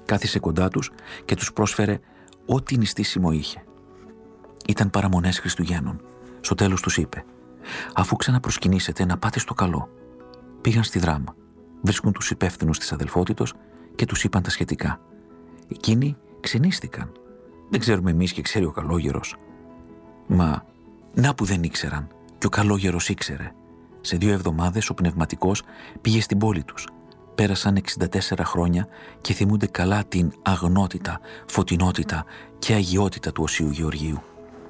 Κάθισε κοντά τους και τους πρόσφερε ό,τι νηστίσιμο είχε. Ήταν παραμονές Χριστουγέννων. Στο τέλος τους είπε: «Αφού ξαναπροσκυνήσετε, να πάτε στο καλό». Πήγαν στη Δράμα. Βρίσκουν τους υπεύθυνους της αδελφότητος και τους είπαν τα σχετικά. Εκείνοι ξενίστηκαν. «Δεν ξέρουμε εμείς και ξέρει ο καλόγερος». Μα να που δεν ήξεραν, και ο καλόγερος ήξερε. Σε 2 εβδομάδες ο πνευματικός πήγε στην πόλη τους. Πέρασαν 64 χρόνια και θυμούνται καλά την αγνότητα, φωτεινότητα και αγιότητα του Οσίου Γεωργίου.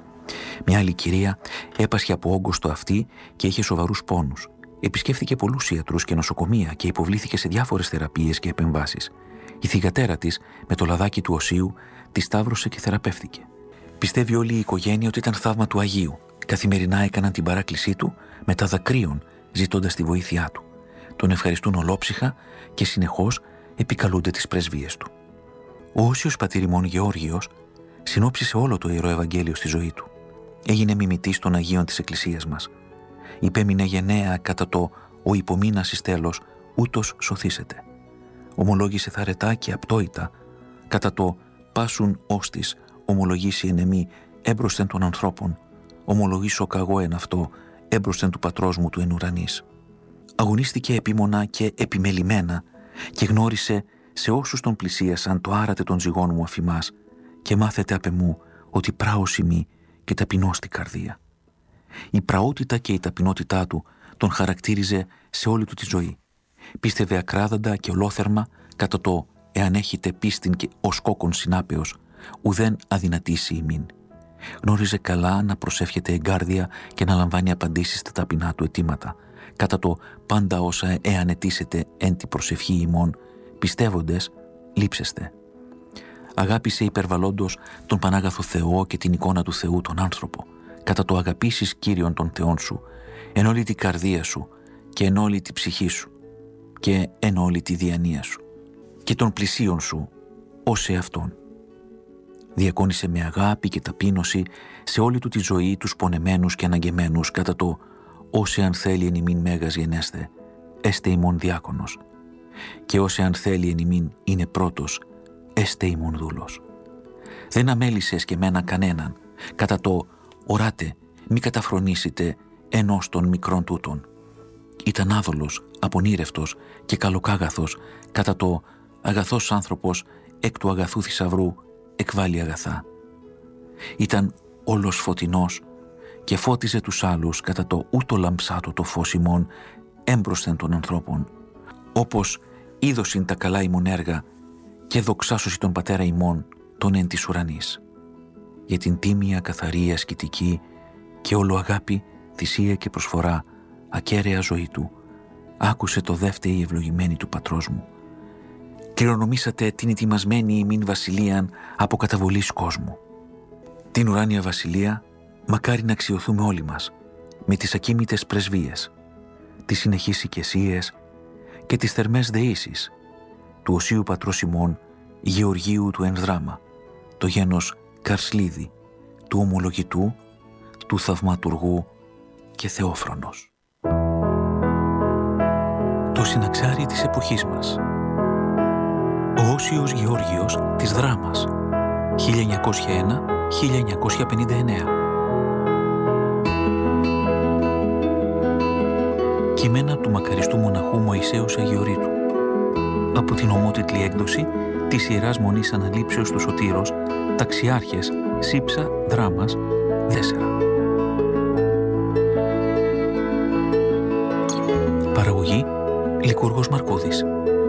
Μια άλλη κυρία έπασχε από όγκο στο αυτί και είχε σοβαρούς πόνους. Επισκέφθηκε πολλούς ιατρούς και νοσοκομεία και υποβλήθηκε σε διάφορες θεραπείες και επεμβάσεις. Η θυγατέρα της, με το λαδάκι του Οσίου, τη σταύρωσε και θεραπεύτηκε. Πιστεύει όλη η οικογένεια ότι ήταν θαύμα του Αγίου. Καθημερινά έκαναν την παράκλησή του μετά δακρύων, ζητώντας τη βοήθειά του. Τον ευχαριστούν ολόψυχα και συνεχώς επικαλούνται τις πρεσβείες του. Ο Όσιος πατήρ ημών Γεώργιος συνόψισε όλο το Ιερό Ευαγγέλιο στη ζωή του. Έγινε μιμητής των Αγίων της Εκκλησίας μας. Υπέμεινε γενναία κατά το «Ο υπομείνας εις τέλος, ούτως σωθήσετε». Ομολόγησε θαρετά και απτόητα κατά το «Πάσουν όστις ομολογήσει εν εμή έμπροσθεν των ανθρώπων, ομολογήσω καγώ εν αυτό έμπροσθεν του πατρός μου του εν ουρανής». Αγωνίστηκε επίμονα και επιμελημένα και γνώρισε σε όσους τον πλησίασαν το άρατε των ζυγών μου αφημάς και μάθετε απ' εμού ότι πράος ημί και ταπεινώστη καρδία. Η πραότητα και η ταπεινότητά του τον χαρακτήριζε σε όλη του τη ζωή. Πίστευε ακράδαντα και ολόθερμα κατά το «εάν έχετε πίστην και ως κόκκον συνάπεως, ουδέν αδυνατήσει ημίν». Γνώριζε καλά να προσεύχεται εγκάρδια και να λαμβάνει απαντήσεις στα ταπεινά του αιτήματα, κατά το «πάντα όσα εάν αιτήσετε εν τη προσευχή ημών, πιστεύοντες, λείψεστε». Αγάπησε υπερβαλλόντος τον Πανάγαθο Θεό και την εικόνα του Θεού τον άνθρωπο, κατά το αγαπήσεις Κύριον τον Θεόν σου, εν όλη την καρδία σου και εν όλη τη ψυχή σου και εν όλη τη διανία σου και των πλησίων σου ως εαυτόν. Διακόνησε με αγάπη και ταπείνωση σε όλη του τη ζωή τους πονεμένους και αναγκεμένους κατά το «Όσε αν θέλει εν ημίν μέγας γενέστε, έστε ημών διάκονος και όσε αν θέλει εν ημίν είναι πρώτος, έστε ημών δούλος». Δεν αμέλησε εσκεμμένα κανέναν κατά το «Οράτε, μη καταφρονήσετε ενός των μικρών τούτων». Ήταν άδολος, απονήρευτος και καλοκάγαθος κατά το «Αγαθός άνθρωπος εκ του αγαθού θησαυρού εκβάλλει αγαθά». Ήταν όλος φωτεινός και φώτιζε τους άλλους κατά το «ούτω λαμψάτο το φως ημών έμπροσθεν των ανθρώπων, όπως είδωσιν τα καλά ημών έργα και δοξάσωση τον πατέρα ημών τον εν της ουρανής». Για την τίμια, καθαρή, ασκητική και όλο αγάπη, θυσία και προσφορά, ακέραια ζωή του, άκουσε το δεύτερη ευλογημένη του πατρός μου. Κληρονομήσατε την ετοιμασμένη ημίν βασιλείαν από καταβολής κόσμου. Την ουράνια βασιλεία μακάρι να αξιωθούμε όλοι μας με τις ακίμητες πρεσβείες, τις συνεχείς οικεσίες και τις θερμές δεήσεις του Οσίου Πατρός ημών Γεωργίου του Ενδράμα, το γένος Καρσλίδη, του Ομολογητού, του Θαυματουργού και Θεόφρονος. Το συναξάρι της εποχής μας. Ο Όσιος Γεώργιος της Δράμας, 1901-1959. Κείμενα του μακαριστού μοναχού Μωυσέως Αγιορείτου, από την ομότιτλη έκδοση της Ιεράς Μονής Αναλήψεως του Σωτήρος, Ταξιάρχες, Σύψα, Δράμας, 4. Παραγωγή Λικούργος Μαρκούδης.